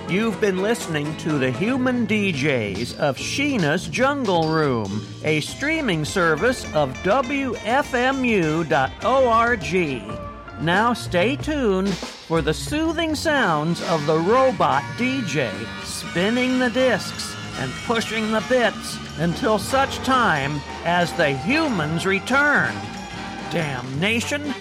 You've been listening to the Human DJs of Sheena's Jungle Room, a streaming service of WFMU.org. Now stay tuned for the soothing sounds of the robot DJ spinning the discs and pushing the bits until such time as the humans return. Damnation!